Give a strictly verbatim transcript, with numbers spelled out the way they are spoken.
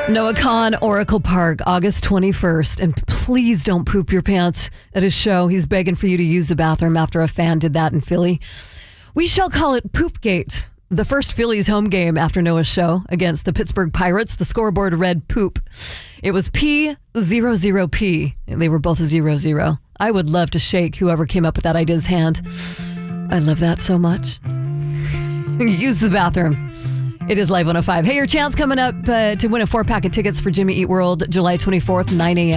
Noah Kahan, Oracle Park, August twenty-first. And please don't poop your pants at his show. He's begging for you to use the bathroom after a fan did that in Philly. We shall call it Poopgate. The first Phillies home game after Noah's show against the Pittsburgh Pirates, the scoreboard read poop. It was P zero zero P. They were both zero zero. I would love to shake whoever came up with that idea's hand. I love that so much. Use the bathroom. It is Live one oh five. Hey, your chance coming up uh, to win a four-pack of tickets for Jimmy Eat World, July twenty-fourth, nine a.m.